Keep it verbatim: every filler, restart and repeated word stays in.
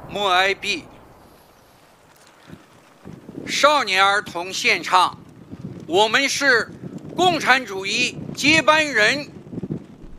默哀毕。少年儿童献唱，我们是共产主义接班人。